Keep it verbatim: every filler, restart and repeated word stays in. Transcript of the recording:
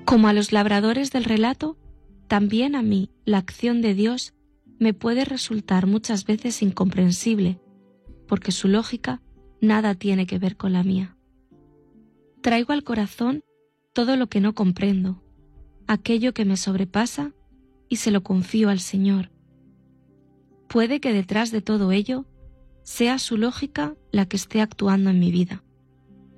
Como a los labradores del relato, también a mí la acción de Dios me puede resultar muchas veces incomprensible, porque su lógica nada tiene que ver con la mía. Traigo al corazón todo lo que no comprendo, aquello que me sobrepasa, y se lo confío al Señor. Puede que detrás de todo ello sea su lógica la que esté actuando en mi vida.